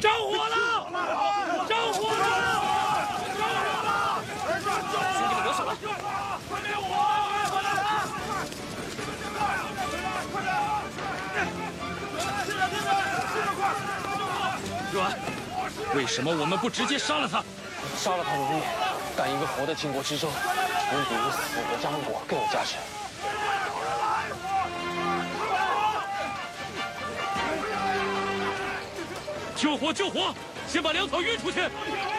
着火了！着火了！ 兄弟们留守了！ 快灭火！阮，为什么我们不直接杀了他？ 杀了他容易，但一个活的倾国之舟，总比一个死的张果更有价值。 救火！救火！先把粮草运出去！